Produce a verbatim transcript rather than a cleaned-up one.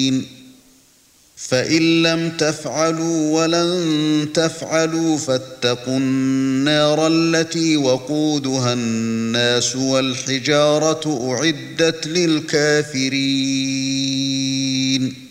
الْمُبِينَ فَإِن لَّمْ تَفْعَلُوا وَلَن تَفْعَلُوا فَاتَّقُوا النَّارَ الَّتِي وَقُودُهَا النَّاسُ وَالْحِجَارَةُ أُعِدَّتْ لِلْكَافِرِينَ